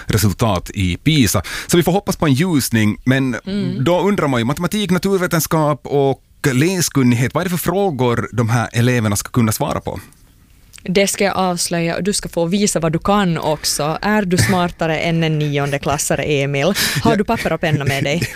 resultat i PISA. Så vi får hoppas på en ljusning, men då undrar man ju matematik, naturvetenskap och läskunnighet. Vad är det för frågor de här eleverna ska kunna svara på? Det ska jag avslöja och du ska få visa vad du kan också. Är du smartare än en 9:e-klassare, Emil? Har du papper och penna med dig?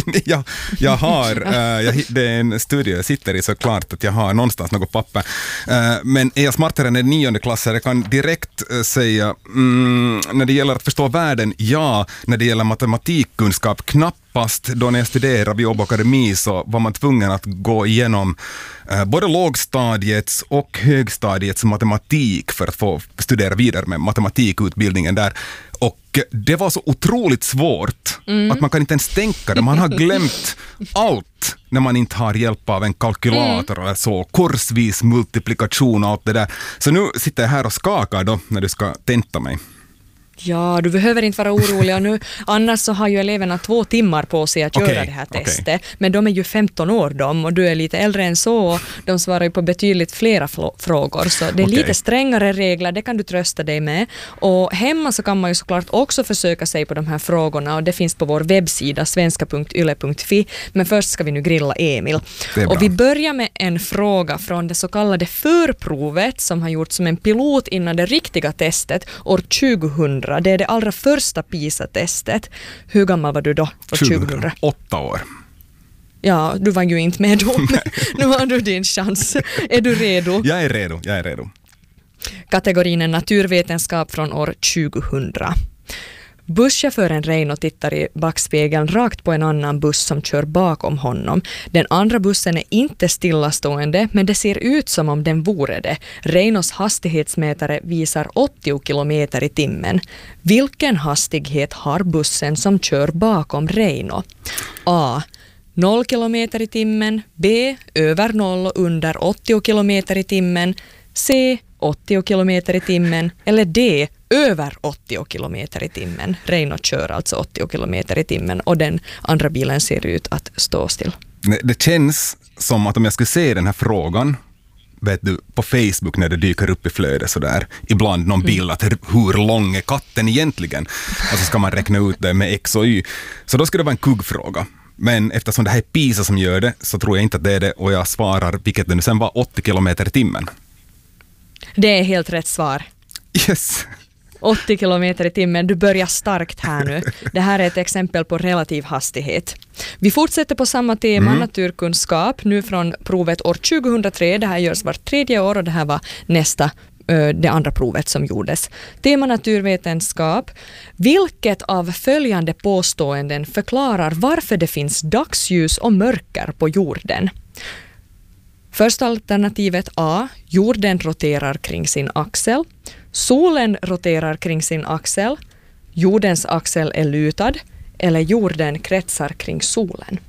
Jag har. Det är en studio jag sitter i, så klart att jag har någonstans något papper. Men är jag smartare än en 9:e-klassare? Jag kan direkt säga, när det gäller att förstå världen, ja. När det gäller matematikkunskap, knappast. Då när jag studerade vid Åbo Akademi så var man tvungen att gå igenom både lågstadiets och högstadiets matematik för att få studera vidare med matematikutbildningen där. Och det var så otroligt svårt att man kan inte ens tänka det. Man har glömt allt när man inte har hjälp av en kalkylator eller så. Korsvis multiplikation och allt det där. Så nu sitter jag här och skakar då när du ska tenta mig. Ja, du behöver inte vara orolig nu. Annars så har ju eleverna 2 timmar på sig att göra det här testet. Men de är ju 15 år de och du är lite äldre än så och de svarar ju på betydligt flera frågor. Så det är lite strängare regler, det kan du trösta dig med. Och hemma så kan man ju såklart också försöka sig på de här frågorna och det finns på vår webbsida svenska.yle.fi. Men först ska vi nu grilla Emil. Och vi börjar med en fråga från det så kallade förprovet som har gjorts som en pilot innan det riktiga testet år 2000. Det är det allra första PISA-testet. Hur gammal var du då? 8 år. Ja, du var ju inte med då. Nu har du din chans. Är du redo? Jag är redo. Kategorin är naturvetenskap från år 2000. Busschauffören Reino tittar i backspegeln rakt på en annan buss som kör bakom honom. Den andra bussen är inte stillastående, men det ser ut som om den vore det. Reinos hastighetsmätare visar 80 km i timmen. Vilken hastighet har bussen som kör bakom Reino? A. 0 km i timmen. B. Över 0 och under 80 km i timmen. C. 80 km i timmen. Eller D. Över 80 km i timmen. Reino kör alltså 80 km i timmen och den andra bilen ser ut att stå still. Det känns som att om jag skulle se den här frågan, vet du, på Facebook när det dyker upp i flödet sådär, ibland någon bild att hur lång är katten egentligen? Och så ska man räkna ut det med X och Y. Så då skulle det vara en kuggfråga. Men eftersom det här är PISA som gör det så tror jag inte att det är det och jag svarar, vilket det nu sen var, 80 km i timmen. Det är helt rätt svar. Yes! 80 km i timmen. Du börjar starkt här nu. Det här är ett exempel på relativ hastighet. Vi fortsätter på samma tema, naturkunskap, nu från provet år 2003. Det här görs vart 3:e år och det här var det andra provet som gjordes. Tema naturvetenskap. Vilket av följande påståenden förklarar varför det finns dagsljus och mörker på jorden? Första alternativet A. Jorden roterar kring sin axel. Solen roterar kring sin axel. Jordens axel är lutad. Eller jorden kretsar kring solen.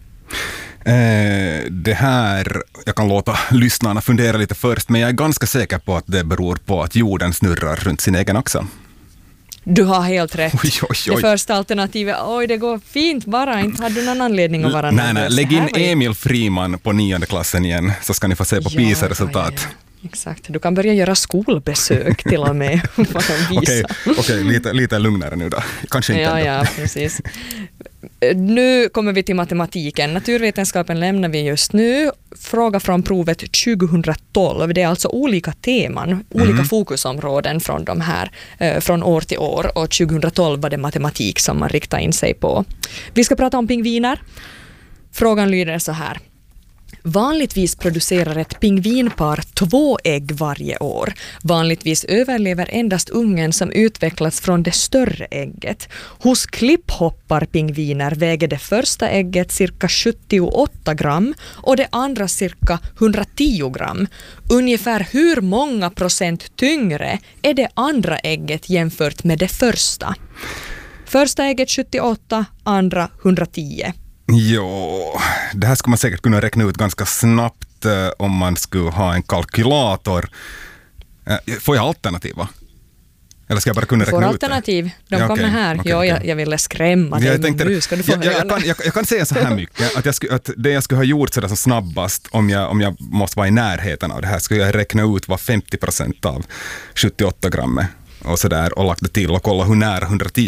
Det här, jag kan låta lyssnarna fundera lite först, men jag är ganska säker på att det beror på att jorden snurrar runt sin egen axel. Du har helt rätt. Oj. Det första alternativet, det går fint bara. Inte hade du någon anledning att vara nervös. Nej, lägg in Emil Friman på 9:e klassen igen så ska ni få se på PISA-resultat. Ja. Exakt, du kan börja göra skolbesök till och med. Okej, lite lugnare nu då. Kanske inte ändå. Ja, precis. Nu kommer vi till matematiken. Naturvetenskapen lämnar vi just nu. Fråga från provet 2012. Det är alltså olika teman, olika fokusområden från de här, från år till år. Och 2012 var det matematik som man riktade in sig på. Vi ska prata om pingviner. Frågan lyder så här. Vanligtvis producerar ett pingvinpar 2 ägg varje år. Vanligtvis överlever endast ungen som utvecklats från det större ägget. Hos klipphopparpingviner väger det första ägget cirka 78 gram och det andra cirka 110 gram. Ungefär hur många procent tyngre är det andra ägget jämfört med det första? Första ägget 78, andra 110. Jo, det här skulle man säkert kunna räkna ut ganska snabbt om man skulle ha en kalkylator. Får jag alternativ, va? Eller ska jag bara kunna räkna ut det? Alternativ, de kommer här. Okay. Jag ville skrämma dig, men nu ska du få höra. Jag kan säga så här mycket, att det jag skulle ha gjort sådär som snabbast, om jag måste vara i närheten av det här, skulle jag räkna ut vad 50% av 78 gram och sådär och lagt det till och kolla hur nära 110